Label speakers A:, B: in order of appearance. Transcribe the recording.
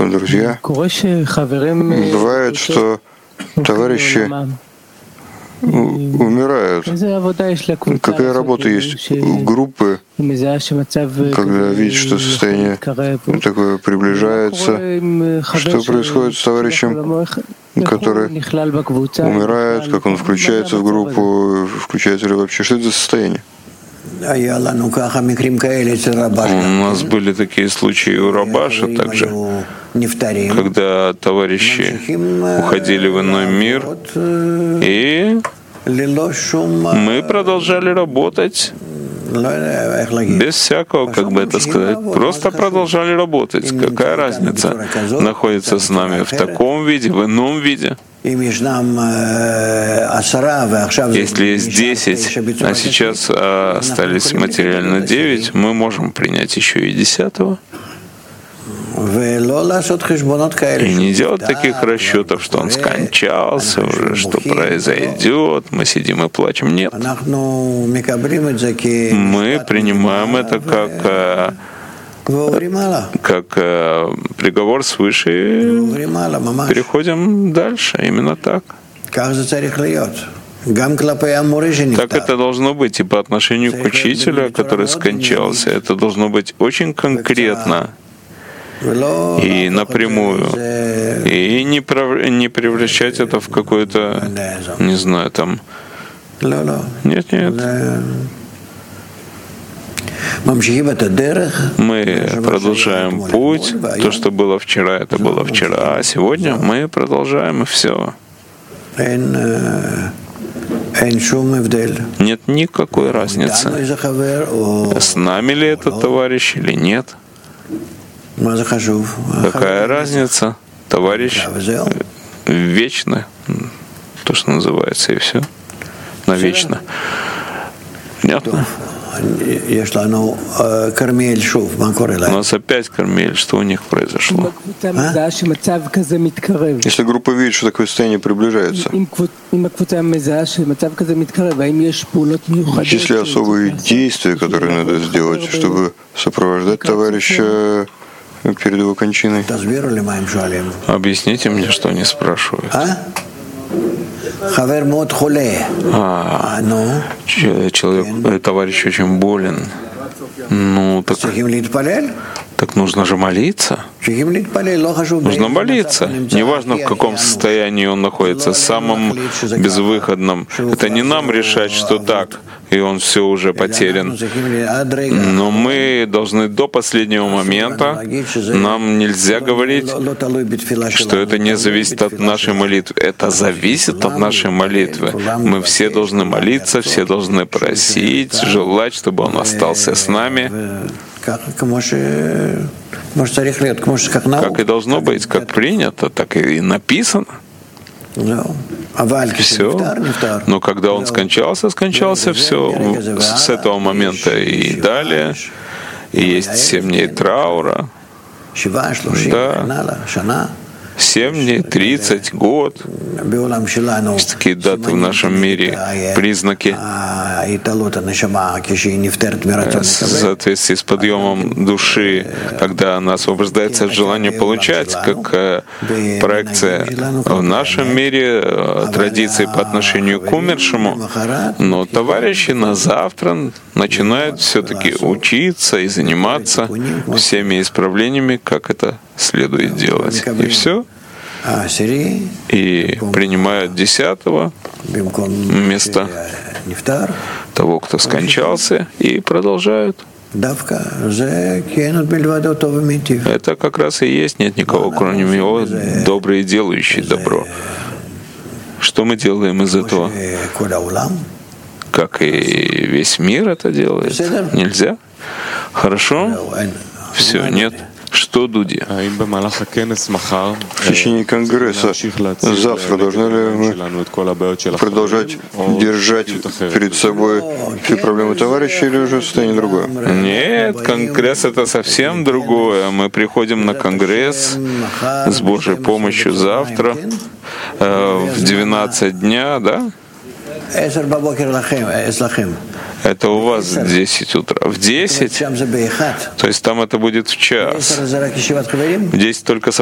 A: друзья, бывает, что товарищи умирают. Какая работа есть у группы, когда видят, что состояние такое приближается? Что происходит с товарищем, который умирает, как он включается в группу, включается ли вообще? Что это за состояние?
B: У нас были такие случаи у Рабаша также, когда товарищи уходили в иной мир, и мы продолжали работать без всякого, как бы это сказать, просто продолжали работать. Какая разница, находится с нами в таком виде, в ином виде? Если есть 10, а сейчас остались материально 9, мы можем принять еще и 10-го. И не делать таких расчетов, что он скончался уже, что произойдет, мы сидим и плачем. Нет. Мы принимаем это как приговор свыше и переходим дальше. Именно так. Так это должно быть и по отношению к учителю, который скончался. Это должно быть очень конкретно и напрямую. И не превращать это в какое-то, не знаю, там... Нет. Мы продолжаем путь. То, что было вчера, это было вчера. А сегодня мы продолжаем, и все. Нет никакой разницы, с нами ли этот товарищ или нет. Какая разница? Товарищ вечный, то, что называется, и все. Навечно. Понятно? У нас опять Кармель. Что у них произошло?
A: Если группа видит, что такое состояние приближается, есть ли особые действия, которые надо сделать, чтобы сопровождать товарища перед его кончиной?
B: Объясните мне, что они спрашивают. Человек, товарищ очень болен. Ну, так нужно же молиться. Нужно молиться. Неважно, в каком состоянии он находится, самым безвыходном. Это не нам решать, что так, и он все уже потерян. Но мы должны до последнего момента, нам нельзя говорить, что это не зависит от нашей молитвы. Это зависит от нашей молитвы. Мы все должны молиться, все должны просить, желать, чтобы он остался с нами. Как и должно быть, как принято, так и написано. Все. Но когда он скончался, все. С этого момента и далее. И есть 7 дней траура. Да. 7 дней, 30, год. Есть такие даты в нашем мире, признаки в соответствии с подъемом души, когда она освобождается от желания получать, как проекция в нашем мире традиции по отношению к умершему. Но товарищи на завтра начинают все-таки учиться и заниматься всеми исправлениями, как это следует делать. И все. И принимают 10-го вместо того, кто скончался, и продолжают. Это как раз и есть, нет никого, кроме него, добрый, делающий добро. Что мы делаем из этого? Как и весь мир это делает? Нельзя? Хорошо? Все, нет. Что, Дуди?
A: В течение Конгресса завтра должны ли мы продолжать держать перед собой все проблемы товарища или уже состояние другое?
B: Нет, Конгресс — это совсем другое. Мы приходим на Конгресс с Божьей помощью завтра в 12 дня, да? Это у вас в 10 утра. В 10? То есть там это будет в час. В 10 только